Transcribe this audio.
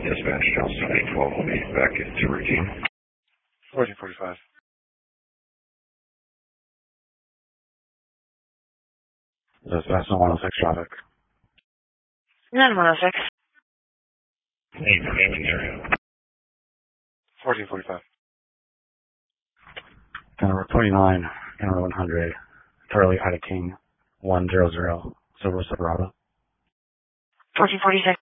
Dispatch Charleston 812 will be back into routine. 1445. Dispatch 106 traffic. 9106. Need damage area. 1445. Route 29, Route 100, Charlie Ida King, 100, Silver Silverado. 1446.